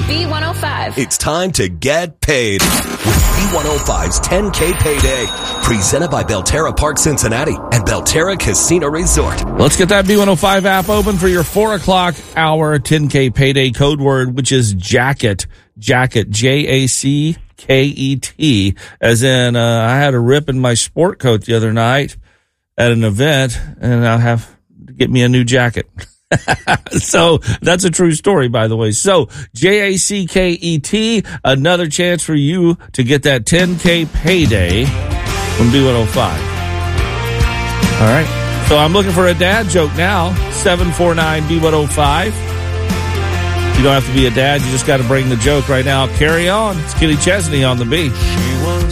B105. It's time to get paid with B105's 10K Payday. Presented by Belterra Park Cincinnati and Belterra Casino Resort. Let's get that B105 app open for your 4 o'clock hour 10K Payday code word, which is jacket. Jacket, Jacket, as in I had a rip in my sport coat the other night at an event, and I'll have to get me a new jacket. So that's a true story, by the way. So Jacket, another chance for you to get that 10K Payday from B105. All right. So I'm looking for a dad joke now. 749-B105. You don't have to be a dad. You just got to bring the joke right now. Carry on. It's Kenny Chesney on the B.